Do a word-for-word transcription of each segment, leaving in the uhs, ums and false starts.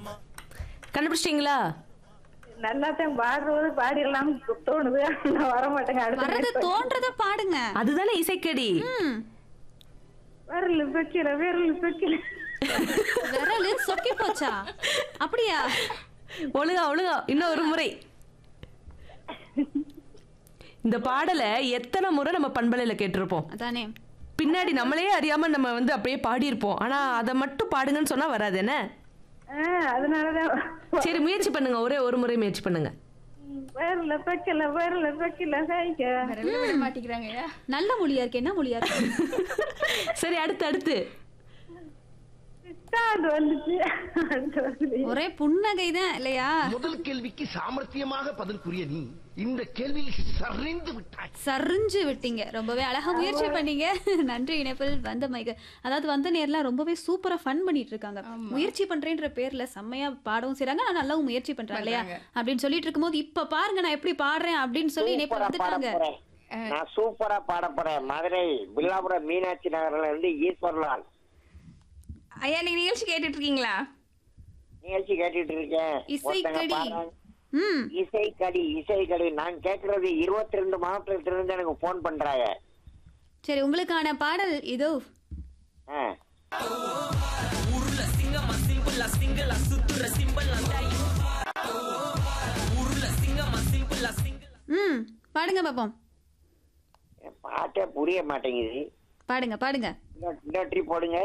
கண்டுபிடிச்சிட்டீங்களா? நல்லாத்தான் பாடுறது பாடிடலாம் தோணுது. நான் வர மாட்டேங்க. வர்றது அடுத்த தோன்றத பாடுங்க. அதுதானே இசைக்கடி. ம். விரல் வைக்கல விரல் வைக்கல. விரலு சொக்கி போச்சா? அப்படியா? ஒழுங்கா ஒழுங்கா இன்னும் ஒரு முறை. இந்த பாடலை எத்தனை முறை நம்ம பண்பலையில கேட்டிருப்போம். அதானே. பின்னாடி நம்மளே அறியாம நம்ம வந்து அப்படியே பாடியிருப்போம். ஆனா அதை மட்டும் பாடுங்கன்னு சொன்னா வராது என்ன? அதனாலதான் சரி முயற்சி பண்ணுங்க, ஒரே ஒரு முறை முயற்சி பண்ணுங்க. விரல வைக்கல விரல வைக்கல விட மாட்டேங்கிறாங்க. நல்ல மொழியா இருக்கு. என்ன மொழியா இருக்கு? சரி அடுத்து அடுத்து. அது வந்துச்சு. அடுத்து வந்து ஒரே புன்னகை தான் இல்லையா? முதல் கேள்விக்கு சாமர்த்தியமாக பதில் கூறிய நீ இந்த கேள்வியில் சரிந்து விட்டாய். சரிஞ்சு விட்டீங்க. ரொம்பவே அழகா முயற்சி பண்ணீங்க. நன்றி. இணைப்பில் வந்த மைக அதாவது வந்த நேர்லாம் ரொம்பவே சூப்பரா ஃபன் பண்ணிட்டு இருக்காங்க. முயற்சி பண்றேன்ற பேர்ல செம்மையா பாடவும் செய்றாங்க, ஆனா நல்லாவும் முயற்சி பண்றாங்க இல்லையா அப்படின்னு சொல்லிட்டு இருக்கும்போது இப்ப பாருங்க நான் எப்படி பாடுறேன் அப்படின்னு சொல்லி இணைப்பு வந்துட்டாங்க. நான் சூப்பரா பாட போறேன். மதுரை பில்லாபுரம் மீனாட்சி நகர்ல இருந்து ஈஸ்வர்லால். ஐயா நீங்க நிகழ்ச்சி கேட்டுட்டு இருக்கீங்களா? நிகழ்ச்சி கேட்டுட்டு இருக்கேன். இசைக்கடி. ம். இசைக்கடி இசைக்கடி நான் கேட்கறது இருபத்தி ரெண்டு மாவட்டத்துல இருந்து எனக்கு போன் பண்றாங்க. சரி உங்களுக்கான பாடல் இதோ. ஆ. ம் பாடுங்க பாப்போம். பாட்டே புரிய மாட்டேங்குது. பாடுங்க பாடுங்க. இன்னொரு ட்ரிப் போடுங்க.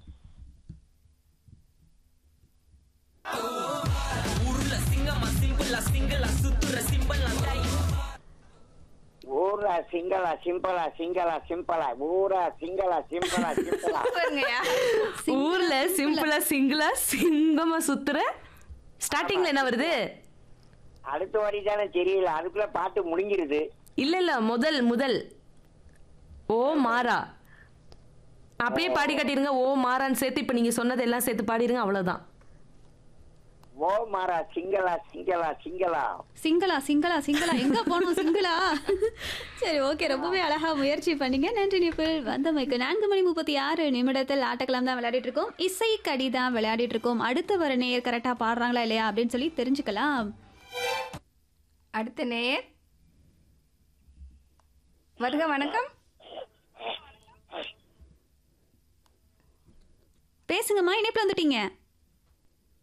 ஊரா சிங்களா சிம்பலா சிங்களா சிம்பலா ஊரா சிங்களா சிம்பலா சிம்பலா. பாருங்கய்யா. ஊர்ல சிம்பிளா சிங்கிளா சிங்கமா சுத்துற. ஸ்டார்டிங்ல என்ன வருது? அடுத்த வரி தானே தெரியல, அதுக்குள்ள பாட்டு முடிஞ்சிருது. இல்ல இல்ல முதல் முதல் ஓ மாறா அப்படியே பாடி காட்டிருங்க. ஓ மாறான்னு சேர்த்து இப்ப நீங்க சொன்னதெல்லாம் சேர்த்து பாடிருங்க, அவ்வளவுதான். ஓ மாறா சிங்களா சிங்களா சிங்களா சிங்களா சிங்களா சிங்களா எங்க போனோம் சிங்களா. சரி ஓகே ரொம்பவே அழகா முயற்சி பண்ணீங்க. நன்றி. நிப்பிள் வந்தமைக்கு நான்கு மணி முப்பத்தி ஆறு நிமிடத்தில் ஆட்டக்கலாம் தான் விளையாடிட்டு இருக்கோம். இசை கடி தான் விளையாடிட்டு இருக்கோம். அடுத்த வர நேயர் கரெக்டா பாடுறாங்களா இல்லையா அப்படின்னு சொல்லி தெரிஞ்சுக்கலாம். அடுத்த நேயர் வருக. வணக்கம். பேசுங்கம்மா, இணைப்புல வந்துட்டீங்க.